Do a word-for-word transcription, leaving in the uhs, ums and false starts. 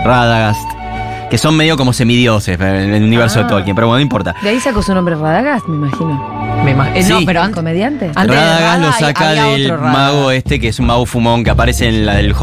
Radagast, que son medio como semidioses en el universo Ah. de Tolkien, pero bueno, no importa. De ahí sacó su nombre Radagast, me imagino. Me ima- eh, Sí. No, pero antes. ¿Comediante? Antes de Radagast lo Radagast saca había del otro Radagast. mago este, que es un mago fumón, que aparece en la del